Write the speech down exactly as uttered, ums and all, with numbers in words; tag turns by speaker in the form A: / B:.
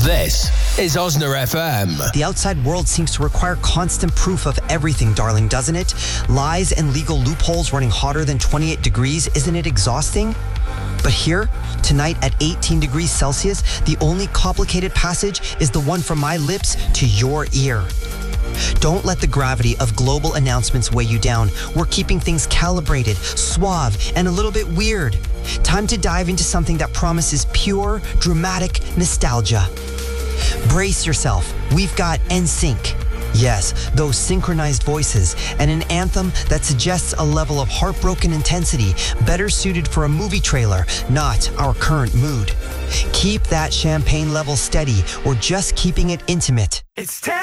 A: This is Osner F M.
B: The outside world seems to require constant proof of everything, darling, doesn't it? Lies and legal loopholes running hotter than twenty-eight degrees. Isn't it exhausting? But here, tonight at eighteen degrees Celsius, the only complicated passage is the one from my lips to your ear. Don't let the gravity of global announcements weigh you down. We're keeping things calibrated, suave, and a little bit weird. Time to dive into something that promises pure, dramatic nostalgia. Brace yourself. We've got N Sync. Yes, those synchronized voices, and an anthem that suggests a level of heartbroken intensity better suited for a movie trailer, not our current mood. Keep that champagne level steady, or just keeping it intimate.
C: It's ten.